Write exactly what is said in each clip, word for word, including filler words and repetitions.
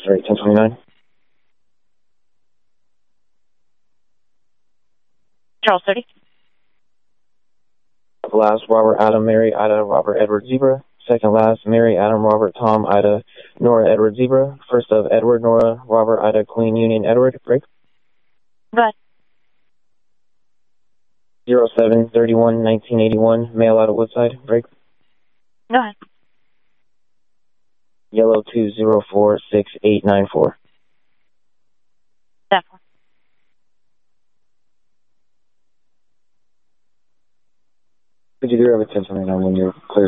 rate ten twenty-nine. Charles thirty. Last, Robert, Adam, Mary, Ida, Robert, Edward, Zebra. Second last, Mary, Adam, Robert, Tom, Ida, Nora, Edward, Zebra. First of Edward, Nora, Robert, Ida, Queen, Union, Edward. Break. Go ahead. zero seven thirty-one nineteen eighty-one, mail out of Woodside. Break. Go ahead. Yellow two zero four six eight nine four. That one. Could you do have a ten twenty-nine when you're clear?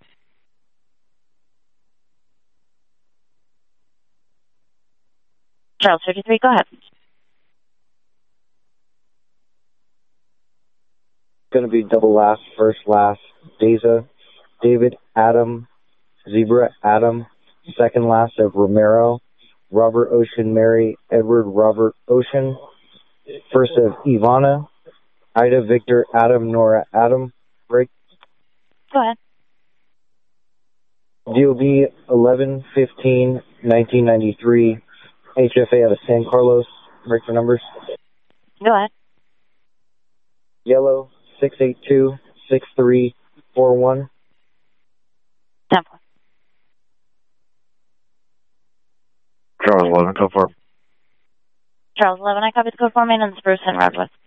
Charles thirty-three, go ahead. Going to be double last, first last, Deza, David, Adam, Zebra, Adam, second last of Romero, Robert, Ocean, Mary, Edward, Robert, Ocean, first of Ivana, Ida, Victor, Adam, Nora, Adam. Break. Go ahead. D O B eleven fifteen nineteen ninety-three, H F A out of San Carlos. Break for numbers. Go ahead. Yellow six eight two six three four one. Ten four. Charles eleven, code four. Charles eleven, I copy the code for main and Spruce and Redwood.